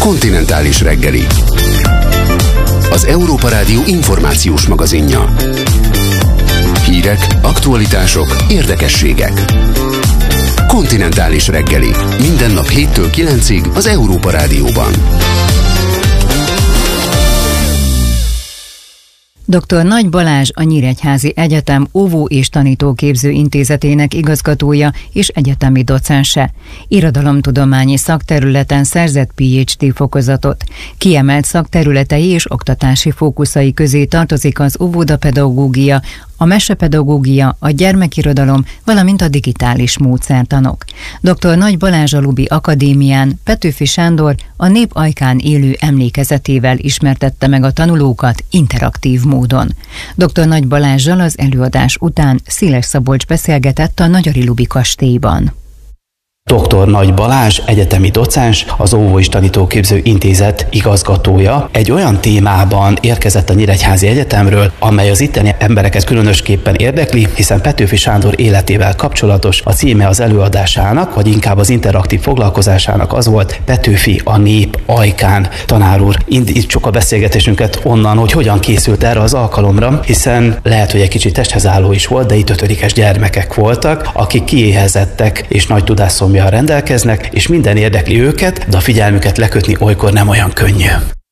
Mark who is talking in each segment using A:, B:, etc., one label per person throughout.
A: Kontinentális reggeli. Az Európa Rádió információs magazinja. Hírek, aktualitások, érdekességek. Kontinentális reggeli. Minden nap 7-től 9-ig az Európa Rádióban.
B: Dr. Nagy Balázs a Nyíregyházi Egyetem óvó- és tanítóképző intézetének igazgatója és egyetemi docense. Irodalomtudományi szakterületen szerzett PhD fokozatot. Kiemelt szakterületei és oktatási fókuszai közé tartozik az óvodapedagógia, a mesepedagógia, a gyermekirodalom, valamint a digitális módszertanok. Dr. Nagy Balázs a Lubi Akadémián Petőfi Sándor a nép ajkán élő emlékezetével ismertette meg a tanulókat interaktív módon. Dr. Nagy Balázsral az előadás után Sziles Szabolcs beszélgetett a Nagyari Lubi kastélyban.
C: Dr. Nagy Balázs, egyetemi docens, az Óvó- és Tanítóképző Intézet igazgatója egy olyan témában érkezett a Nyíregyházi Egyetemről, amely az itteni embereket különösképpen érdekli, hiszen Petőfi Sándor életével kapcsolatos. A címe az előadásának, vagy inkább az interaktív foglalkozásának az volt: Petőfi a nép ajkán. Tanár úr, indítsuk a beszélgetésünket onnan, hogy hogyan készült erre az alkalomra, hiszen lehet, hogy egy kicsit testhez álló is volt, de itt 5-es gyermekek voltak, akik kiéhezettek és nagy tudásszomjal rendelkeznek, és minden érdekli őket, de a figyelmüket lekötni olykor nem olyan könnyű.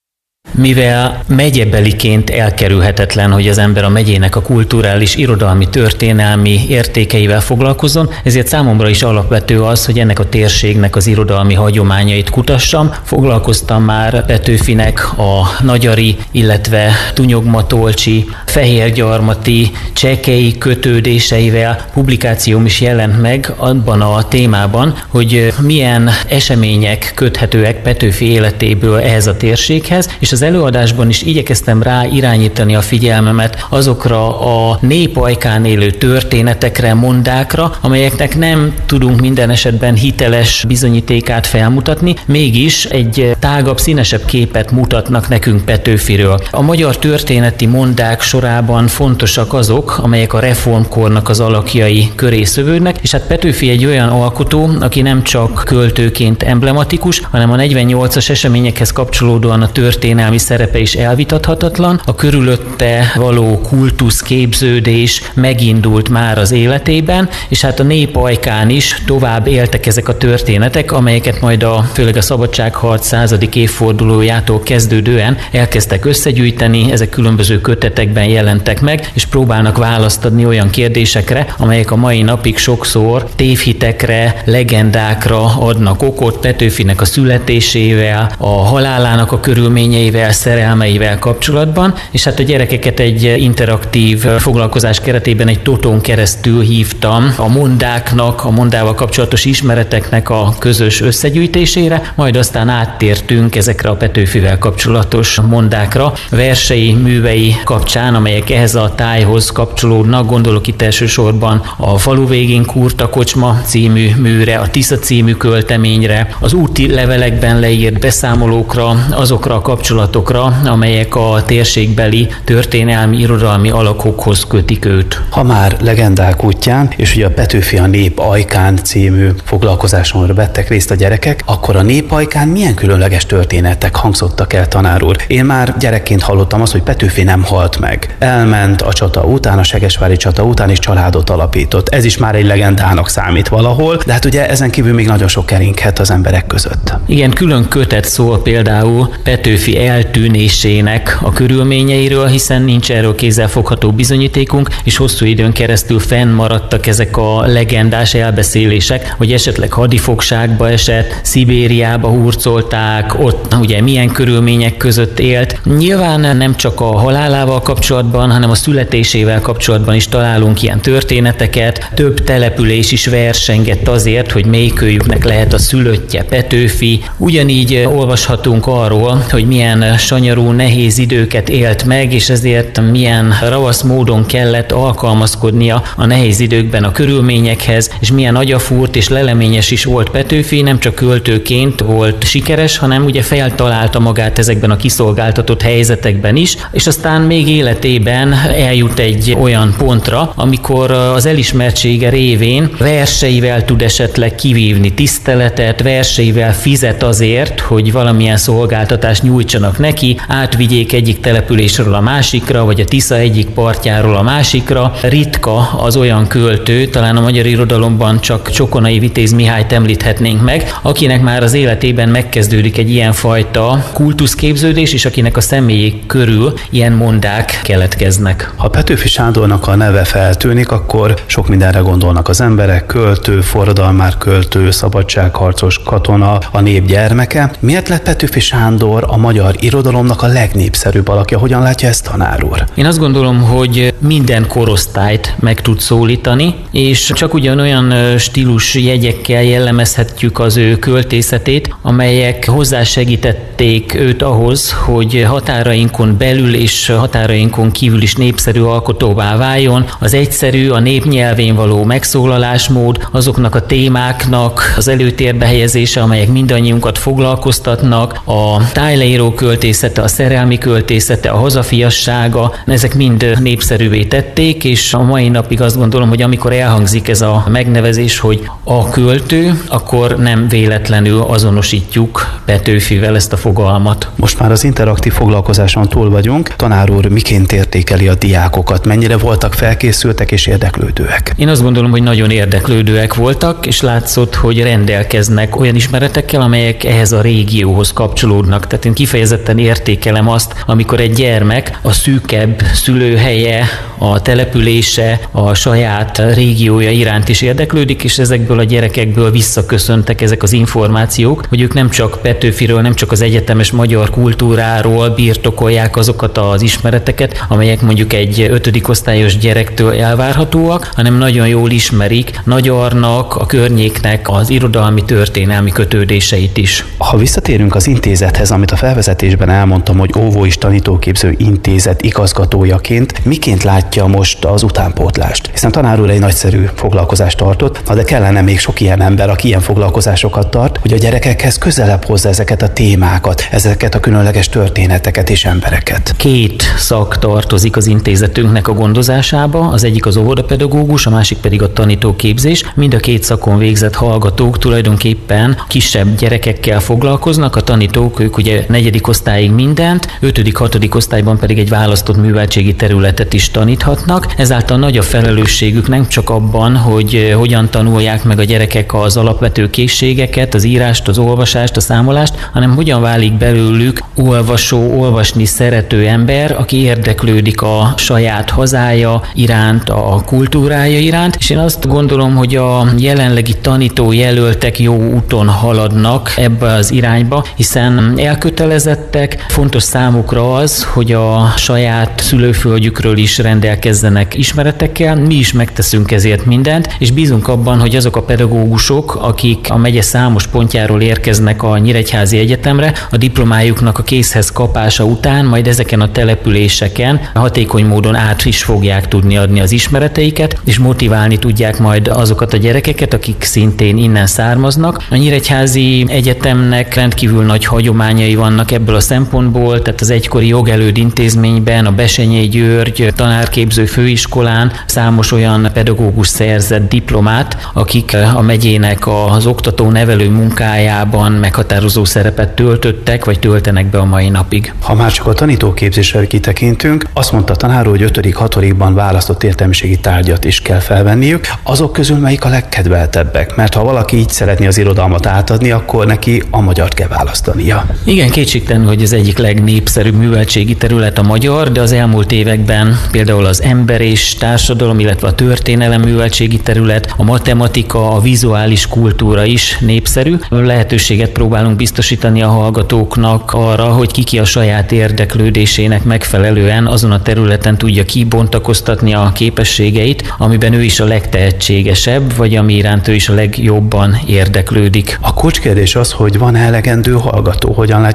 D: Mivel megyebeliként elkerülhetetlen, hogy az ember a megyének a kulturális, irodalmi, történelmi értékeivel foglalkozzon, ezért számomra is alapvető az, hogy ennek a térségnek az irodalmi hagyományait kutassam. Foglalkoztam már Petőfinek a nagyari, illetve tunyogmatolcsi, fehérgyarmati, csekei kötődéseivel. Publikációm is jelent meg abban a témában, hogy milyen események köthetőek Petőfi életéből ehhez a térséghez, és az előadásban is igyekeztem rá irányítani a figyelmemet azokra a nép ajkán élő történetekre, mondákra, amelyeknek nem tudunk minden esetben hiteles bizonyítékát felmutatni, mégis egy tágabb, színesebb képet mutatnak nekünk Petőfiről. A magyar történeti mondák sorában fontosak azok, amelyek a reformkornak az alakjai köré szövődnek, és hát Petőfi egy olyan alkotó, aki nem csak költőként emblematikus, hanem a 48-as eseményekhez kapcsolódóan a történelmi szerepe is elvitathatatlan, a körülötte való kultuszképződés megindult már az életében, és hát a nép ajkán is tovább éltek ezek a történetek, amelyeket majd főleg a szabadságharc 100. évfordulójától kezdődően elkezdtek összegyűjteni, ezek különböző kötetekben jelentek meg, és próbálnak választ adni olyan kérdésekre, amelyek a mai napig sokszor tévhitekre, legendákra adnak okot. Petőfinek a születésével, a halálának a körülményeivel, szerelmeivel kapcsolatban, és hát a gyerekeket egy interaktív foglalkozás keretében egy totón keresztül hívtam a mondáknak, a mondával kapcsolatos ismereteknek a közös összegyűjtésére, majd aztán áttértünk ezekre a Petőfivel kapcsolatos mondákra, versei, művei kapcsán, amelyek ehhez a tájhoz kapcsolódnak. Gondolok itt elsősorban a Falu végén kurta kocsma című műre, a Tisza című költeményre, az úti levelekben leírt beszámolókra, azokra a kapcsolatokra, amelyek a térségbeli történelmi, irodalmi alakokhoz kötik őt.
C: Ha már legendák útján, és ugye a Petőfi a nép ajkán című foglalkozáson vettek részt a gyerekek, akkor a nép ajkán milyen különleges történetek hangzottak el, tanár úr? Én már gyerekként hallottam azt, hogy Petőfi nem halt meg. Elment a csata után, a segesvári csata után, és családot alapított. Ez is már egy legendának számít valahol, de hát ugye ezen kívül még nagyon sok keringhet az emberek között.
D: Igen, külön kötet szól például Petőfi eltűnésének a körülményeiről, hiszen nincs erről kézzelfogható bizonyítékunk, és hosszú időn keresztül fennmaradtak ezek a legendás elbeszélések, hogy esetleg hadifogságba esett, Szibériába hurcolták, ott ugye milyen körülmények között élt. Nyilván nem csak a halálával kapcsolatban, hanem a születésével kapcsolatban is találunk ilyen történeteket. Több település is versengett azért, hogy melyikőjüknek lehet a szülöttje Petőfi. Ugyanígy olvashatunk arról, hogy milyen milyen sanyarú, nehéz időket élt meg, és ezért milyen ravasz módon kellett alkalmazkodnia a nehéz időkben a körülményekhez, és milyen agyafúrt és leleményes is volt Petőfi, nem csak költőként volt sikeres, hanem ugye feltalálta magát ezekben a kiszolgáltatott helyzetekben is, és aztán még életében eljut egy olyan pontra, amikor az elismertsége révén verseivel tud esetleg kivívni tiszteletet, verseivel fizet azért, hogy valamilyen szolgáltatást nyújtsanak neki, átvigyék egyik településről a másikra, vagy a Tisza egyik partjáról a másikra. Ritka az olyan költő, talán a magyar irodalomban csak Csokonai Vitéz Mihályt említhetnénk meg, akinek már az életében megkezdődik egy ilyenfajta kultuszképződés, és akinek a személyé körül ilyen mondák keletkeznek.
C: Ha Petőfi Sándornak a neve feltűnik, akkor sok mindenre gondolnak az emberek: költő, forradalmár költő, szabadságharcos katona, a nép gyermeke. Miért lett Petőfi Sándor a magyar irodalomnak a legnépszerűbb alakja? Hogyan látja ezt, tanár úr?
D: Én azt gondolom, hogy minden korosztályt meg tud szólítani, és csak ugyanolyan stílus jegyekkel jellemezhetjük az ő költészetét, amelyek hozzásegítették őt ahhoz, hogy határainkon belül és határainkon kívül is népszerű alkotóvá váljon. Az egyszerű, a népnyelvén való megszólalásmód, azoknak a témáknak az előtérbe helyezése, amelyek mindannyiunkat foglalkoztatnak, a tájleíró költészete, a szerelmi költészete, a hazafiassága, ezek mind népszerűvé tették, és a mai napig azt gondolom, hogy amikor elhangzik ez a megnevezés, hogy a költő, akkor nem véletlenül azonosítjuk Petőfivel ezt a fogalmat.
C: Most már az interaktív foglalkozáson túl vagyunk. Tanár úr miként értékeli a diákokat? Mennyire voltak felkészültek és érdeklődőek?
D: Én azt gondolom, hogy nagyon érdeklődőek voltak, és látszott, hogy rendelkeznek olyan ismeretekkel, amelyek ehhez a régióhoz kapcsolódnak. Tehát én kifejezetten értékelem azt, amikor egy gyermek a szűkebb szülőhelye, a települése, a saját régiója iránt is érdeklődik, és ezekből a gyerekekből visszaköszöntek ezek az információk, hogy ők nem csak Petőfiről, nem csak az egyetemes magyar kultúráról birtokolják azokat az ismereteket, amelyek mondjuk egy 5. osztályos gyerektől elvárhatóak, hanem nagyon jól ismerik Nagyarnak, a környéknek az irodalmi, történelmi kötődéseit is.
C: Ha visszatérünk az intézethez, amit a felvezetésben elmondtam, hogy Óvó és Tanítóképző Intézet igazgatójaként, miként látja most az utánpótlást? Hiszen tanár úr egy nagyszerű foglalkozást tartott, de kellene még sok ilyen ember, aki ilyen foglalkozásokat tart, hogy a gyerekekhez közelebb hozza ezeket a témákat, ezeket a különleges történeteket és embereket.
D: 2 szak tartozik az intézetünknek a gondozásába, az egyik az óvodapedagógus, a másik pedig a tanítóképzés. Mind a 2 szakon végzett hallgatók tulajdonképpen kisebb gyerekekkel foglalkoznak, a tanítók, ők ugye 4. osztályig mindent, 5., 6. osztályban pedig egy választott műveltségi területet is taníthatnak. Ezáltal nagy a felelősségük nem csak abban, hogy hogyan tanulják meg a gyerekek az alapvető készségeket, az írást, az olvasást, a számolást, hanem hogyan válik belőlük olvasó, olvasni szerető ember, aki érdeklődik a saját hazája iránt, a kultúrája iránt, és én azt gondolom, hogy a jelenlegi tanítójelöltek jó úton haladnak ebbe az irányba, hiszen elkötelezettek, fontos számukra az, hogy a saját szülőföldjükről is rendelkezzenek ismeretekkel, mi is megteszünk ezért mindent, és bízunk abban, hogy azok a pedagógusok, akik a megye számos pontjáról érkeznek a Nyíregyházi Egyetemre, a diplomájuknak a kézhez kapása után majd ezeken a településeken hatékony módon át is fogják tudni adni az ismereteiket, és motiválni tudják majd azokat a gyerekeket, akik szintén innen származnak. A Nyíregyházi Egyetemnek rendkívül nagy hagyományai vannak ebből a szempontból, tehát az egykori jogelőd intézményben, a Bessenyei György tanárképző főiskolán számos olyan pedagógus szerzett diplomát, akik a megyének az oktató-nevelő munkájában meghatározó szerepet töltöttek, vagy töltenek be a mai napig.
C: Ha már csak a tanítóképzésre kitekintünk, azt mondta a tanár, hogy 5., 6. választott értelmiségi tárgyat is kell felvenniük. Azok közül melyik a legkedveltebbek? Mert ha valaki így szeretné az irodalmat átadni, akkor neki a magyart kell választania.
D: Igen, kétségtelenül, hogy az egyik legnépszerűbb műveltségi terület a magyar, de az elmúlt években például az ember és társadalom, illetve a történelem műveltségi terület, a matematika, a vizuális kultúra is népszerű. Lehetőséget próbálunk biztosítani a hallgatóknak arra, hogy ki a saját érdeklődésének megfelelően azon a területen tudja kibontakoztatni a képességeit, amiben ő is a legtehetségesebb, vagy ami iránt ő is a legjobban érdeklődik.
C: A kulcskérdés az, hogy van elegendő hallgató. Hogyan látja ezt most,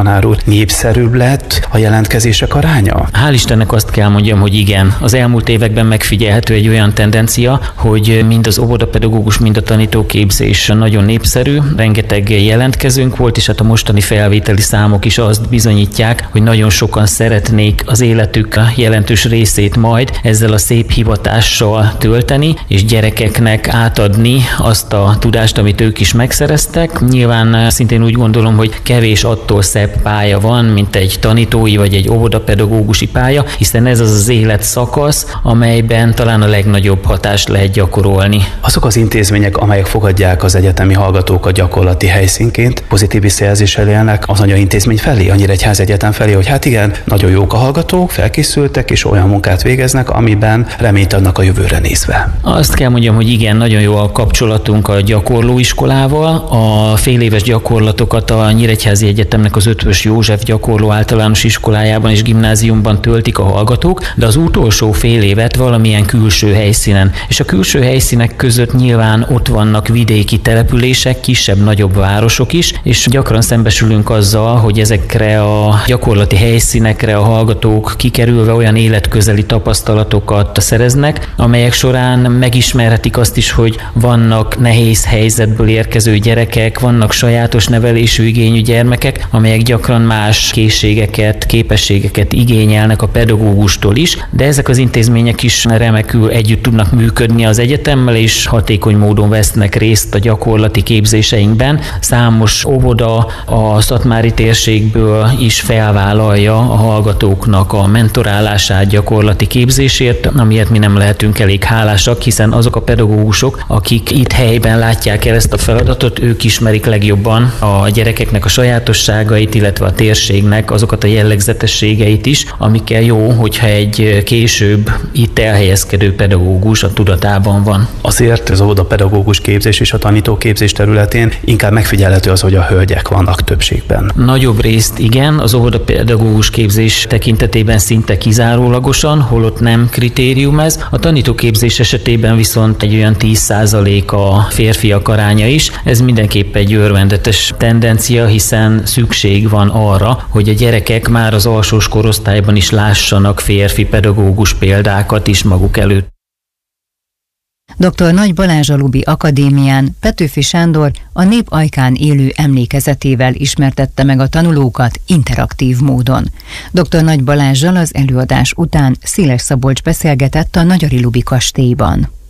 C: tanár úr, népszerűbb lett a jelentkezések aránya?
D: Hál' Istennek azt kell mondjam, hogy igen. Az elmúlt években megfigyelhető egy olyan tendencia, hogy mind az óvodapedagógus, mind a tanítóképzés nagyon népszerű, rengeteg jelentkezőnk volt, és hát a mostani felvételi számok is azt bizonyítják, hogy nagyon sokan szeretnék az életük jelentős részét majd ezzel a szép hivatással tölteni, és gyerekeknek átadni azt a tudást, amit ők is megszereztek. Nyilván szintén úgy gondolom, hogy kevés attól szebb pálya van, mint egy tanítói vagy egy óvodapedagógusi pálya, hiszen ez az életszakasz, amelyben talán a legnagyobb hatást lehet gyakorolni.
C: Azok az intézmények, amelyek fogadják az egyetemi hallgatókat gyakorlati helyszínként, pozitív visszajelzéssel élnek az anyaintézmény felé, a Nyíregyházi Egyetem felé, hogy hát igen, nagyon jók a hallgatók, felkészültek és olyan munkát végeznek, amiben reményt adnak a jövőre nézve.
D: Azt kell mondjam, hogy igen, nagyon jó a kapcsolatunk a gyakorlóiskolával. A féléves gyakorlatokat a Nyíregyházi Egyetemnek az Eötvös József gyakorló általános iskolájában és gimnáziumban töltik a hallgatók, de az utolsó fél évet valamilyen külső helyszínen. És a külső helyszínek között nyilván ott vannak vidéki települések, kisebb-nagyobb városok is, és gyakran szembesülünk azzal, hogy ezekre a gyakorlati helyszínekre a hallgatók kikerülve olyan életközeli tapasztalatokat szereznek, amelyek során megismerhetik azt is, hogy vannak nehéz helyzetből érkező gyerekek, vannak sajátos nevelésű igényű gyermekek, amelyek gyakran más készségeket, képességeket igényelnek a pedagógustól is, de ezek az intézmények is remekül együtt tudnak működni az egyetemmel, és hatékony módon vesznek részt a gyakorlati képzéseinkben. Számos óvoda a szatmári térségből is felvállalja a hallgatóknak a mentorálását, gyakorlati képzésért, amiért mi nem lehetünk elég hálásak, hiszen azok a pedagógusok, akik itt helyben látják el ezt a feladatot, ők ismerik legjobban a gyerekeknek a sajátosságait, illetve a térségnek azokat a jellegzetességeit is, amikkel jó, hogyha egy később itt elhelyezkedő pedagógus a tudatában van.
C: Azért az óvodapedagógus képzés és a tanítóképzés területén inkább megfigyelhető az, hogy a hölgyek vannak többségben.
D: Nagyobb részt igen, az óvodapedagógus képzés tekintetében szinte kizárólagosan, holott nem kritérium ez. A tanítóképzés esetében viszont egy olyan 10% a férfiak aránya is. Ez mindenképp egy örvendetes tendencia, hiszen szükség van arra, hogy a gyerekek már az alsós korosztályban is lássanak férfi pedagógus példákat is maguk előtt.
B: Dr. Nagy Balázs a Lubi Akadémián Petőfi Sándor a nép ajkán élő emlékezetével ismertette meg a tanulókat interaktív módon. Dr. Nagy Balázssal az előadás után Sziles Szabolcs beszélgetett a Nagyari Lubi kastélyban.